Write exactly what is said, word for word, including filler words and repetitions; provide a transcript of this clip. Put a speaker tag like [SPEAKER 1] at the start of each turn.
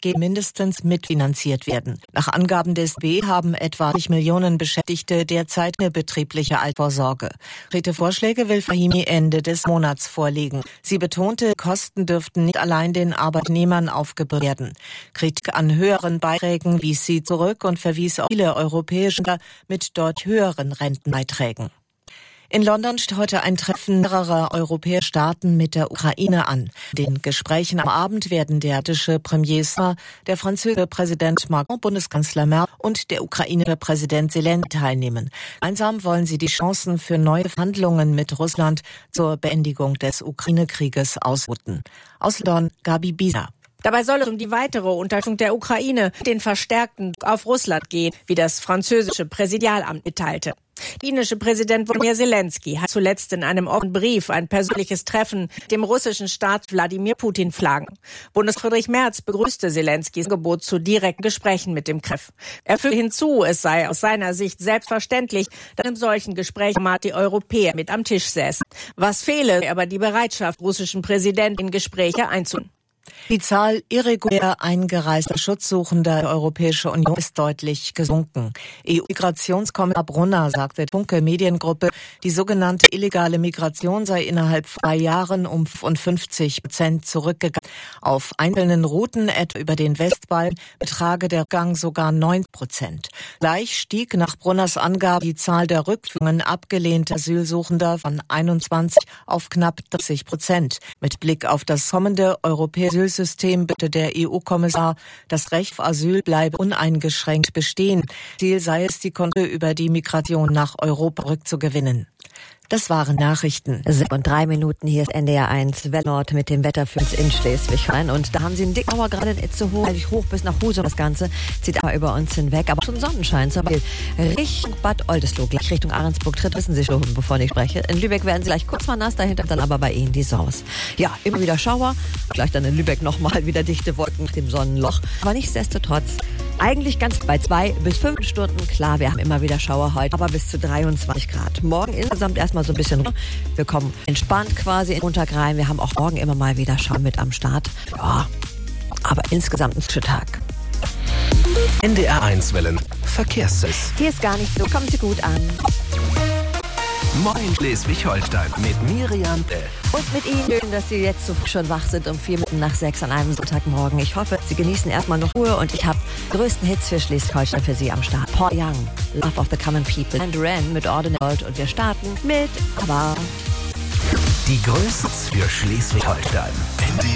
[SPEAKER 1] weitgehend mindestens mitfinanziert werden. Nach Angaben des B haben etwa Millionen Beschäftigte derzeit eine betriebliche Altersvorsorge. Konkrete Vorschläge will Fahimi Ende des Monats vorlegen. Sie betonte, Kosten dürften nicht allein den Arbeitnehmern aufgebürdet werden. Kritik an höheren Beiträgen wies sie zurück und verwies auf viele europäische Länder mit dort höheren Rentenbeiträgen. In London steht heute ein Treffen mehrerer europäischer Staaten mit der Ukraine an. Den Gesprächen am Abend werden der britische Premierminister, der französische Präsident Macron, Bundeskanzler Merkel und der ukrainische Präsident Zelensky teilnehmen. Gemeinsam wollen sie die Chancen für neue Verhandlungen mit Russland zur Beendigung des Ukraine-Krieges ausloten. Aus London, Gabi Bieser.
[SPEAKER 2] Dabei soll es um die weitere Unterstützung der Ukraine, den verstärkten Druck auf Russland gehen, wie das französische Präsidialamt mitteilte. Der ukrainische Präsident Volodymyr Zelensky hat zuletzt in einem offenen Brief ein persönliches Treffen mit dem russischen Staats Wladimir Putin flaggen. Bundeskanzler Friedrich Merz begrüßte Zelenskys Angebot zu direkten Gesprächen mit dem Kreml. Er fügte hinzu, es sei aus seiner Sicht selbstverständlich, dass in solchen Gesprächen die Europäer mit am Tisch säßen. Was fehle, sei aber die Bereitschaft, russischen Präsidenten in Gespräche einzunehmen.
[SPEAKER 1] Die Zahl irregulär eingereister Schutzsuchender der Europäischen Union ist deutlich gesunken. E U-Migrationskommissar Brunner sagte der Funke Mediengruppe, die sogenannte illegale Migration sei innerhalb von drei Jahren um fünfundfünfzig Prozent zurückgegangen. Auf einzelnen Routen, etwa über den Westbalkan, betrage der Rückgang sogar neun Prozent. Gleich stieg nach Brunners Angabe die Zahl der Rückführungen abgelehnter Asylsuchender von einundzwanzig auf knapp dreißig Prozent. Mit Blick auf das kommende europäische Asylsystem bitte der E U-Kommissar, das Recht auf Asyl bleibe uneingeschränkt bestehen. Ziel sei es, die Kontrolle über die Migration nach Europa rückzugewinnen. Das waren Nachrichten.
[SPEAKER 3] Und drei Minuten, hier ist N D R eins Wellnord mit dem Wetter für uns in Schleswig-Holstein. Und da haben sie einen dicken Auer gerade in Itzehoe, eigentlich hoch bis nach Husum. Das Ganze zieht aber über uns hinweg. Aber schon Sonnenschein zum Beispiel Richtung Bad Oldesloe, gleich Richtung Ahrensburg tritt, wissen Sie schon, bevor ich spreche. In Lübeck werden sie gleich kurz mal nass, dahinter dann aber bei Ihnen die Saus. Ja, immer wieder Schauer, gleich dann in Lübeck nochmal wieder dichte Wolken nach dem Sonnenloch. Aber nichtsdestotrotz eigentlich ganz bei zwei bis fünf Stunden. Klar, wir haben immer wieder Schauer heute, aber bis zu dreiundzwanzig Grad. Morgen insgesamt erstmal so ein bisschen runter. Wir kommen entspannt quasi in den Montag rein. Wir haben auch morgen immer mal wieder Schauer mit am Start. Ja, aber insgesamt ein schöner Tag.
[SPEAKER 4] N D R eins Wellen Verkehrstest.
[SPEAKER 3] Hier ist gar nicht so. Kommen Sie gut an.
[SPEAKER 4] Moin Schleswig-Holstein mit Miriam Bell.
[SPEAKER 3] Und mit Ihnen, schön, dass Sie jetzt so schon wach sind um vier Minuten nach sechs an einem Sonntagmorgen. Ich hoffe, Sie genießen erstmal noch Ruhe und ich habe größten Hits für Schleswig-Holstein für Sie am Start. Paul Young, Love of the Common People and Ren mit Ordinary World und wir starten mit Aber.
[SPEAKER 4] Die Größten für Schleswig-Holstein.